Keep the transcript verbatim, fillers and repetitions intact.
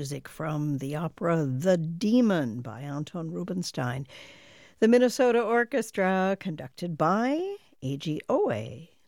music from the opera The Demon by Anton Rubinstein. The Minnesota Orchestra, conducted by Eiji Oe.